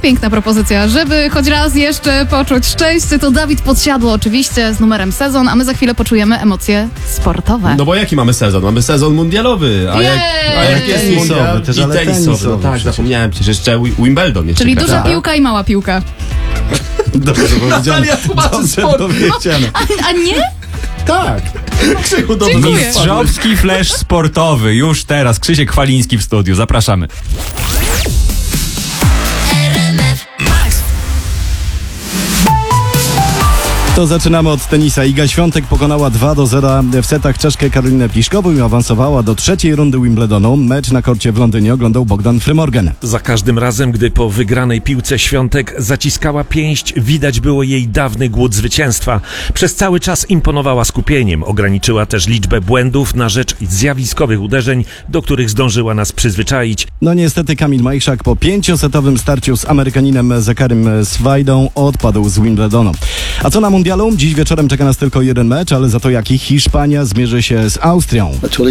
piękna propozycja. Żeby choć raz jeszcze poczuć szczęście, to Dawid Podsiadło oczywiście z numerem sezon, a my za chwilę poczujemy emocje sportowe. No bo jaki mamy sezon? Mamy sezon mundialowy, a jak jest mundial też, i ale tenisowy. No tak, zapomniałem przecież jeszcze Wimbledon. Jeszcze Czyli czeka. duża piłka i mała piłka. Dobrze powiedziane. Natalia tłumaczy Dobrze sport. powiedziane. A nie? Tak. Krzychu, dobrze. Dziękuję. Mistrzowski flash sportowy. Już teraz. Krzysiek Chwaliński w studiu. Zapraszamy. To zaczynamy od tenisa. Iga Świątek pokonała 2-0 w setach Czeszkę Karolinę Pliszkową i awansowała do trzeciej rundy Wimbledonu. Mecz na korcie w Londynie oglądał Bogdan Frymorgan. Za każdym razem, gdy po wygranej piłce Świątek zaciskała pięść, widać było jej dawny głód zwycięstwa. Przez cały czas imponowała skupieniem. Ograniczyła też liczbę błędów na rzecz zjawiskowych uderzeń, do których zdążyła nas przyzwyczaić. No niestety Kamil Majchrzak po 5-setowym starciu z Amerykaninem Zakarym Swajdą odpadł z Wimbledonu. A co na mundialu? Dziś wieczorem czeka nas tylko jeden mecz, ale za to jaki Hiszpania zmierzy się z Austrią.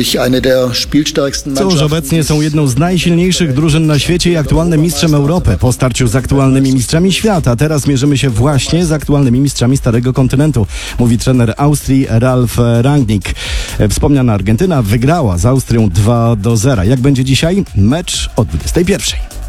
Cóż, obecnie są jedną z najsilniejszych drużyn na świecie i aktualnym mistrzem Europy. Po starciu z aktualnymi mistrzami świata, teraz mierzymy się właśnie z aktualnymi mistrzami Starego Kontynentu, mówi trener Austrii Ralf Rangnick. Wspomniana Argentyna wygrała z Austrią 2-0. Jak będzie dzisiaj? Mecz o 21:00.